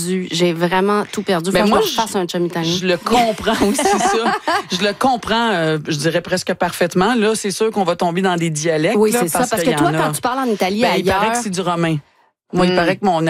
perdu. J'ai vraiment tout perdu. Faut que moi, je fasse un chum italien. Je le comprends aussi, ça. Je le comprends, je dirais presque parfaitement. Là, c'est sûr qu'on va tomber dans des dialectes. Oui, là, c'est ça. Parce que toi, quand tu parles en Italie il paraît ailleurs... que c'est du romain. Moi, il paraît que mon